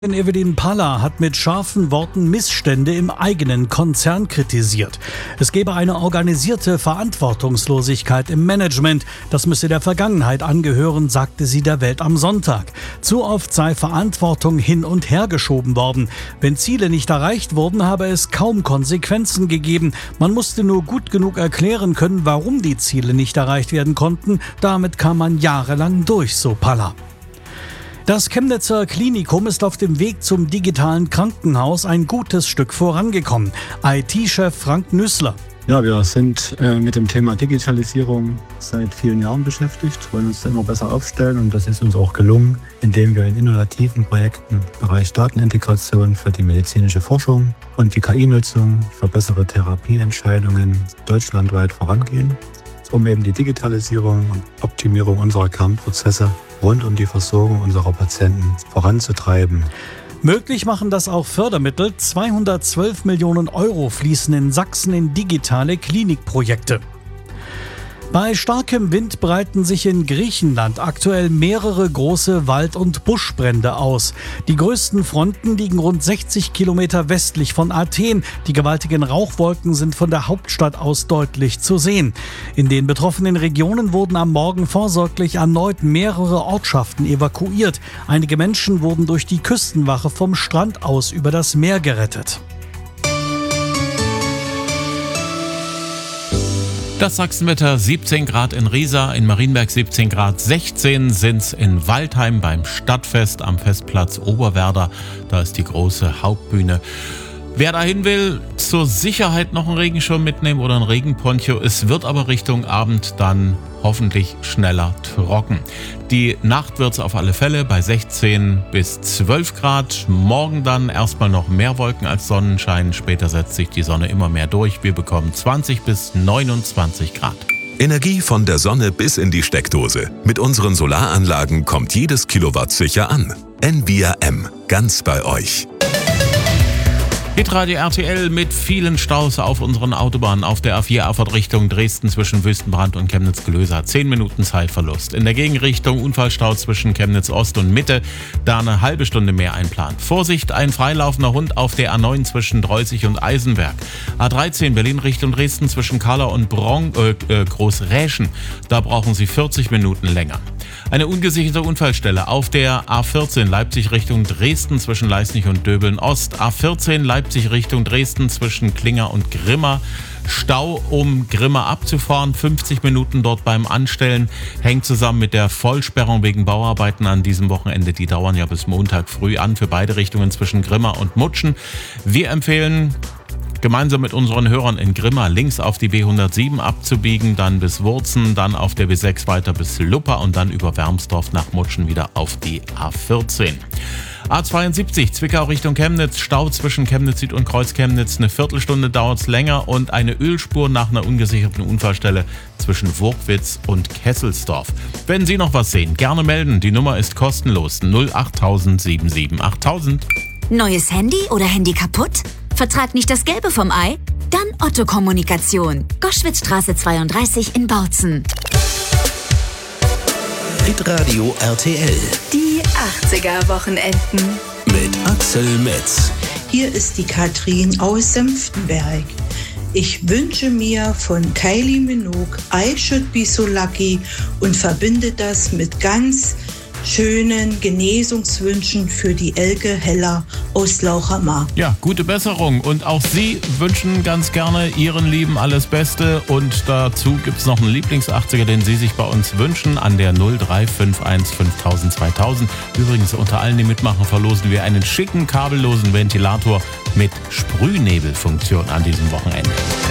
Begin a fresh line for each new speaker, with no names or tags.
Evelyn Palla hat mit scharfen Worten Missstände im eigenen Konzern kritisiert. Es gebe eine organisierte Verantwortungslosigkeit im Management. Das müsse der Vergangenheit angehören, sagte sie der Welt am Sonntag. Zu oft sei Verantwortung hin und her geschoben worden. Wenn Ziele nicht erreicht wurden, habe es kaum Konsequenzen gegeben. Man musste nur gut genug erklären können, warum die Ziele nicht erreicht werden konnten. Damit kam man jahrelang durch, so Palla. Das Chemnitzer Klinikum ist auf dem Weg zum digitalen Krankenhaus ein gutes Stück vorangekommen. IT-Chef Frank Nüßler.
Ja, wir sind mit dem Thema Digitalisierung seit vielen Jahren beschäftigt, wollen uns immer besser aufstellen und das ist uns auch gelungen, indem wir in innovativen Projekten im Bereich Datenintegration für die medizinische Forschung und die KI-Nutzung für bessere Therapieentscheidungen deutschlandweit vorangehen, um eben die Digitalisierung und Optimierung unserer Kernprozesse rund um die Versorgung unserer Patienten voranzutreiben.
Möglich machen das auch Fördermittel. 212 Millionen Euro fließen in Sachsen in digitale Klinikprojekte. Bei starkem Wind breiten sich in Griechenland aktuell mehrere große Wald- und Buschbrände aus. Die größten Fronten liegen rund 60 Kilometer westlich von Athen. Die gewaltigen Rauchwolken sind von der Hauptstadt aus deutlich zu sehen. In den betroffenen Regionen wurden am Morgen vorsorglich erneut mehrere Ortschaften evakuiert. Einige Menschen wurden durch die Küstenwache vom Strand aus über das Meer gerettet.
Das Sachsenwetter: 17 Grad in Riesa, in Marienberg 17 Grad, 16 sind's in Waldheim beim Stadtfest am Festplatz Oberwerder. Da ist die große Hauptbühne. Wer dahin will, zur Sicherheit noch einen Regenschirm mitnehmen oder ein Regenponcho. Es wird aber Richtung Abend dann hoffentlich schneller trocken. Die Nacht wird's auf alle Fälle bei 16 bis 12 Grad. Morgen dann erstmal noch mehr Wolken als Sonnenschein. Später setzt sich die Sonne immer mehr durch. Wir bekommen 20 bis 29 Grad.
Energie von der Sonne bis in die Steckdose. Mit unseren Solaranlagen kommt jedes Kilowatt sicher an. Envia M. Ganz bei euch.
Hitradio RTL mit vielen Staus auf unseren Autobahnen. Auf der A4 Erfurt Richtung Dresden zwischen Wüstenbrand und Chemnitz-Gelösa 10 Minuten Zeitverlust. In der Gegenrichtung Unfallstau zwischen Chemnitz Ost und Mitte, da eine halbe Stunde mehr einplant. Vorsicht, ein freilaufender Hund auf der A9 zwischen Dreuzig und Eisenberg. A13 Berlin Richtung Dresden zwischen Kahler und Großräschen, da brauchen Sie 40 Minuten länger. Eine ungesicherte Unfallstelle auf der A14 Leipzig Richtung Dresden zwischen Leisnig und Döbeln Ost. A14 Leipzig Richtung Dresden zwischen Klinger und Grimma. Stau, um Grimma abzufahren. 50 Minuten dort beim Anstellen. Hängt zusammen mit der Vollsperrung wegen Bauarbeiten an diesem Wochenende. Die dauern ja bis Montag früh an für beide Richtungen zwischen Grimma und Mutschen. Wir empfehlen, gemeinsam mit unseren Hörern in Grimma links auf die B107 abzubiegen, dann bis Wurzen, dann auf der B6 weiter bis Luppa und dann über Wermsdorf nach Mutschen wieder auf die A14. A72 Zwickau Richtung Chemnitz, Stau zwischen Chemnitz Süd und Kreuz Chemnitz, eine Viertelstunde dauert's länger und eine Ölspur nach einer ungesicherten Unfallstelle zwischen Wurkwitz und Kesselsdorf. Wenn Sie noch was sehen, gerne melden, die Nummer ist kostenlos 08000 77 8000.
Neues Handy oder Handy kaputt? Vertrag nicht das Gelbe vom Ei? Dann Otto Kommunikation. Goschwitzstraße 32 in Bautzen.
Hitradio RTL.
Die 80er-Wochenenden.
Mit Axel Metz.
Hier ist die Katrin aus Senftenberg. Ich wünsche mir von Kylie Minogue I Should Be So Lucky und verbinde das mit ganz schönen Genesungswünschen für die Elke Heller aus Lauchhammer.
Ja, gute Besserung und auch Sie wünschen ganz gerne Ihren Lieben alles Beste und dazu gibt es noch einen Lieblings-80er, den Sie sich bei uns wünschen an der 0351 5000 2000. Übrigens, unter allen, die mitmachen, verlosen wir einen schicken kabellosen Ventilator mit Sprühnebelfunktion an diesem Wochenende.